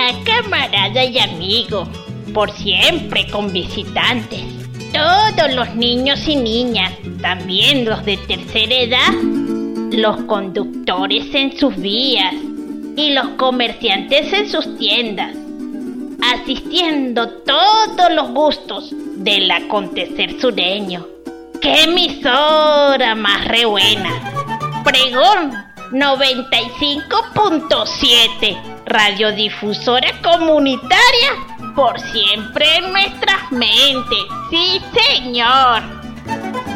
camarada y amigo, por siempre con visitantes. Todos los niños y niñas, también los de tercera edad, los conductores en sus vías y los comerciantes en sus tiendas, asistiendo todos los gustos del acontecer sureño. ¡Qué emisora más re buena! Pregón 95.7, radiodifusora comunitaria, por siempre en nuestras mentes. ¡Sí, señor!